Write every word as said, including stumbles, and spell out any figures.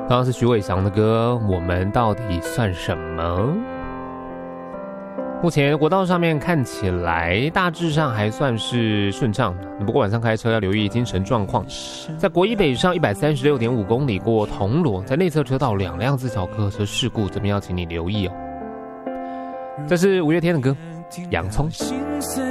刚刚是徐伟翔的歌，我们到底算什么？目前国道上面看起来大致上还算是顺畅，不过晚上开车要留意精神状况。在国一北上一百三十六点五公里过铜锣，在内侧车道两辆自小客车事故，这边要请你留意哦。这是五月天的歌《洋葱》。